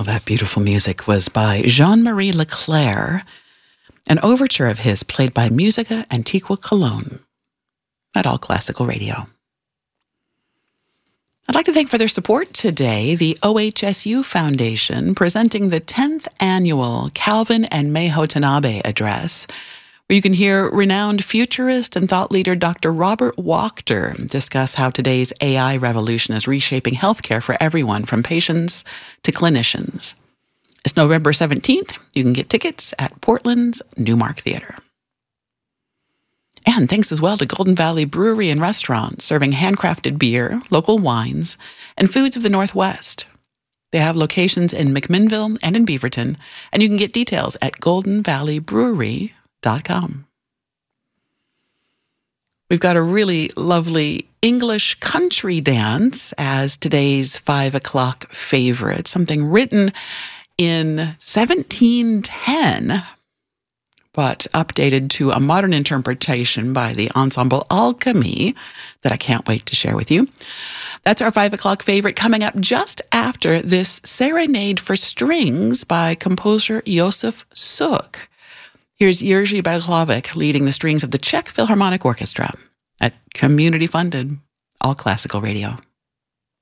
That beautiful music was by Jean-Marie Leclerc, an overture of his played by Musica Antiqua Cologne at All Classical Radio. I'd like to thank for their support today the OHSU Foundation presenting the 10th annual Calvin and Meiho Tanabe address, where you can hear renowned futurist and thought leader Dr. Robert Wachter discuss how today's AI revolution is reshaping healthcare for everyone, from patients to clinicians. It's November 17th. You can get tickets at Portland's Newmark Theater. And thanks as well to Golden Valley Brewery and Restaurant, serving handcrafted beer, local wines, and foods of the Northwest. They have locations in McMinnville and in Beaverton, and you can get details at goldenvalleybrewery.com. We've got a really lovely English country dance as today's 5 o'clock favorite, something written in 1710, but updated to a modern interpretation by the ensemble Alchemy that I can't wait to share with you. That's our 5 o'clock favorite, coming up just after this Serenade for Strings by composer Josef Suk. Here's Jerzy Baglavic leading the strings of the Czech Philharmonic Orchestra at community-funded All Classical Radio.